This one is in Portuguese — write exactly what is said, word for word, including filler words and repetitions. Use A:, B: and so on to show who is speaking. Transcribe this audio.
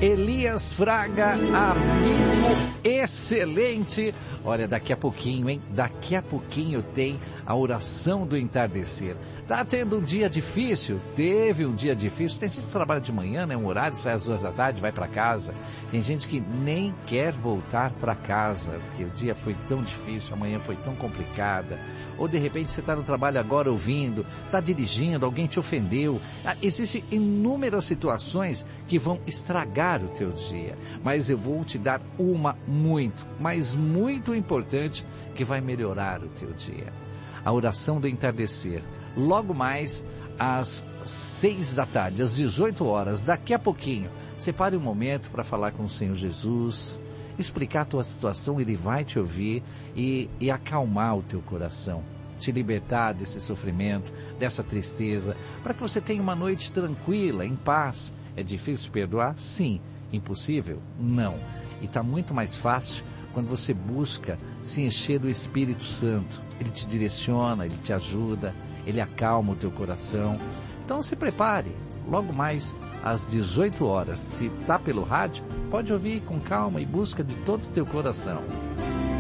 A: Elias Fraga, amigo excelente. Olha, daqui a pouquinho, hein? Daqui a pouquinho tem a oração do entardecer. Tá tendo um dia difícil? Teve um dia difícil. Tem gente que trabalha de manhã, né? Um horário, sai às duas da tarde, vai para casa. Tem gente que nem quer voltar para casa, porque o dia foi tão difícil, a manhã foi tão complicada. Ou de repente você está no trabalho agora ouvindo, está dirigindo, alguém te ofendeu. Ah, existem inúmeras situações que vão estragar o teu dia. Mas eu vou te dar uma muito, mas muito importante que vai melhorar o teu dia. A oração do entardecer. Logo mais às seis da tarde, às dezoito horas, daqui a pouquinho, separe um momento para falar com o Senhor Jesus, explicar a tua situação, Ele vai te ouvir e, e acalmar o teu coração, te libertar desse sofrimento, dessa tristeza, para que você tenha uma noite tranquila, em paz. É difícil perdoar? Sim. Impossível? Não. E está muito mais fácil quando você busca se encher do Espírito Santo. Ele te direciona, Ele te ajuda, Ele acalma o teu coração. Então se prepare, logo mais às dezoito horas. Se está pelo rádio, pode ouvir com calma e busca de todo o teu coração.